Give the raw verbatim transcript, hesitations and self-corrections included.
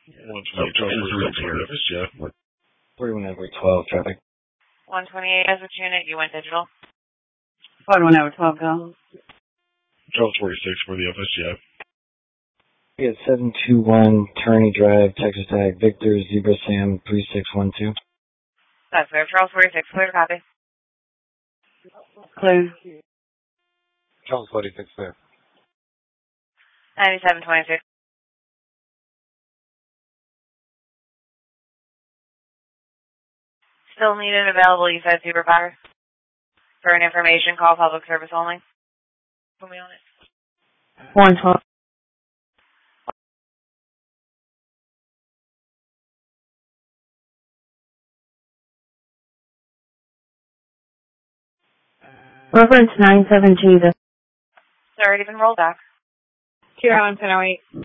one twenty-eight, Charles forty-six, where the office, Jeff. forty-one over twelve, traffic. one twenty-eight as a unit, you went digital. forty-one over twelve, go. Charles forty-six, where the office, Jeff. We got seven two one, Turney Drive, Texas Tag, Victor, Zebra Sam, three six one two. That's clear. Charles forty-six, clear to copy. Clear. Charles forty-six, clear. ninety-seven twenty-six. Still needed, available, you said Superpower. For an information call, public service only. Put me on it. one twelve. Reference nine seven G. It's already been rolled back. Kira, I'm going to wait.